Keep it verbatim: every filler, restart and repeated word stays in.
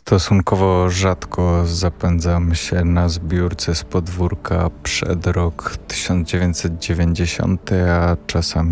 Stosunkowo rzadko zapędzam się na zbiórce z podwórka przed rok tysiąc dziewięćset dziewięćdziesiąty, a czasami